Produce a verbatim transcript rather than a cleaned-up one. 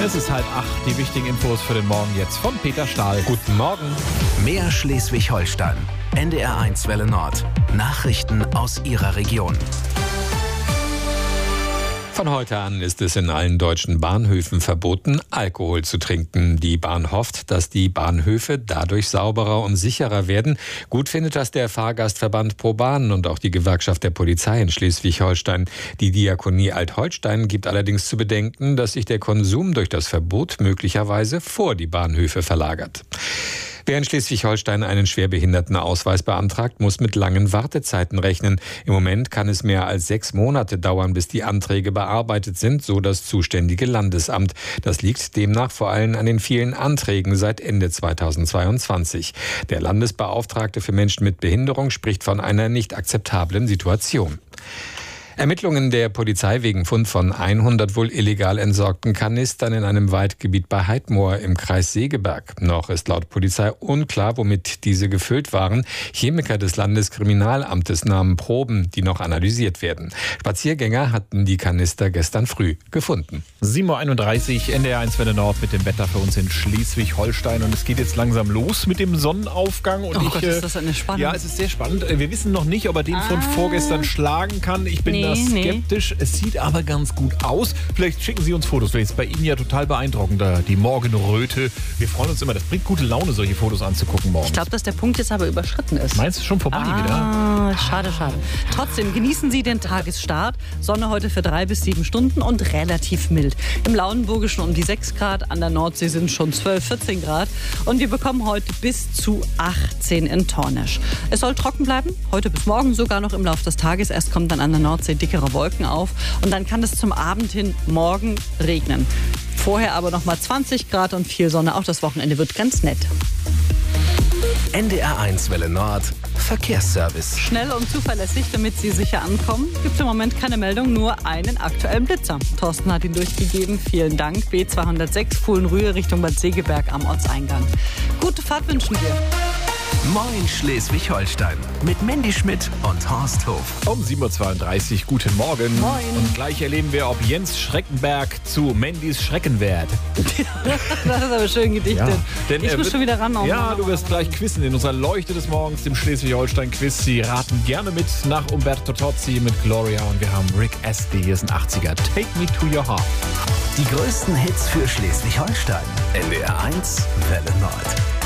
Es ist halb acht, die wichtigen Infos für den Morgen jetzt von Peter Stahl. Guten Morgen. Mehr Schleswig-Holstein. N D R eins Welle Nord. Nachrichten aus Ihrer Region. Von heute an ist es in allen deutschen Bahnhöfen verboten, Alkohol zu trinken. Die Bahn hofft, dass die Bahnhöfe dadurch sauberer und sicherer werden. Gut findet das der Fahrgastverband ProBahn und auch die Gewerkschaft der Polizei in Schleswig-Holstein. Die Diakonie Alt-Holstein gibt allerdings zu bedenken, dass sich der Konsum durch das Verbot möglicherweise vor die Bahnhöfe verlagert. Wer in Schleswig-Holstein einen Schwerbehindertenausweis beantragt, muss mit langen Wartezeiten rechnen. Im Moment kann es mehr als sechs Monate dauern, bis die Anträge bearbeitet sind, so das zuständige Landesamt. Das liegt demnach vor allem an den vielen Anträgen seit Ende zweitausendzweiundzwanzig. Der Landesbeauftragte für Menschen mit Behinderung spricht von einer nicht akzeptablen Situation. Ermittlungen der Polizei wegen Fund von hundert wohl illegal entsorgten Kanistern in einem Waldgebiet bei Heidmoor im Kreis Segeberg. Noch ist laut Polizei unklar, womit diese gefüllt waren. Chemiker des Landeskriminalamtes nahmen Proben, die noch analysiert werden. Spaziergänger hatten die Kanister gestern früh gefunden. sieben Uhr einunddreißig, N D R eins Welle Nord mit dem Wetter für uns in Schleswig-Holstein. Und es geht jetzt langsam los mit dem Sonnenaufgang. Und oh ich, Gott, ist das eine Spannung. Ja, es ist sehr spannend. Wir wissen noch nicht, ob er den von ah. vorgestern schlagen kann. Ich bin Nee, da skeptisch. Nee. Es sieht aber ganz gut aus. Vielleicht schicken Sie uns Fotos. Vielleicht ist es bei Ihnen ja total beeindruckend, die Morgenröte. Wir freuen uns immer. Das bringt gute Laune, solche Fotos anzugucken morgens. Ich glaube, dass der Punkt jetzt aber überschritten ist. Meinst du schon vorbei ah, wieder? Schade, schade. Trotzdem genießen Sie den Tagesstart. Sonne heute für drei bis sieben Stunden und relativ mild. Im Lauenburgischen um die sechs Grad, an der Nordsee sind schon zwölf, vierzehn Grad. Und wir bekommen heute bis zu achtzehn in Tornisch. Es soll trocken bleiben, heute bis morgen sogar noch im Laufe des Tages. Erst kommt dann an der Nordsee dickere Wolken auf und dann kann es zum Abend hin morgen regnen. Vorher aber noch mal zwanzig Grad und viel Sonne. Auch das Wochenende wird ganz nett. N D R eins Welle Nord. Verkehrsservice. Schnell und zuverlässig, damit Sie sicher ankommen. Gibt es im Moment keine Meldung, nur einen aktuellen Blitzer. Thorsten hat ihn durchgegeben. Vielen Dank. B zweihundertsechs Fuhlen-Rühe Richtung Bad Segeberg am Ortseingang. Gute Fahrt wünschen wir. Moin Schleswig-Holstein mit Mandy Schmidt und Horst Hof. Um sieben Uhr zweiunddreißig, guten Morgen. Moin. Und gleich erleben wir, ob Jens Schreckenberg zu Mandys Schrecken wird. Das ist aber schön gedichtet. Ja, denn ich er muss wird, schon wieder ran. Oh ja, Mann. du wirst gleich quizzen in unserer Leuchte des Morgens, dem Schleswig-Holstein-Quiz. Sie raten gerne mit nach Umberto Tozzi mit Gloria. Und wir haben Rick Astley, hier ist ein achtziger. Take me to your heart. Die größten Hits für Schleswig-Holstein. N D R eins Welle Nord.